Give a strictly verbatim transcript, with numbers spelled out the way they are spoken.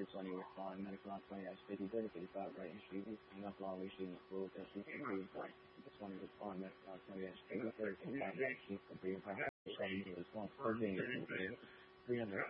twenty with flying, medical on twenty, I speed dedicated about right and shooting, and that's all we shoot in the full, just we can move like twenty with flying, medical on twenty, I speed dedicated about right and shooting, the breathing power, seventy with one, thirteen, three hundred.